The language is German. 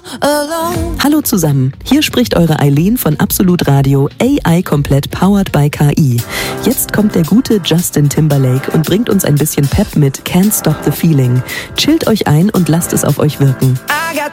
Hallo zusammen, hier spricht eure Eileen von Absolut Radio, AI komplett powered by KI. Jetzt kommt der gute Justin Timberlake und bringt uns ein bisschen Pep mit Can't Stop the Feeling. Chillt euch ein und lasst es auf euch wirken.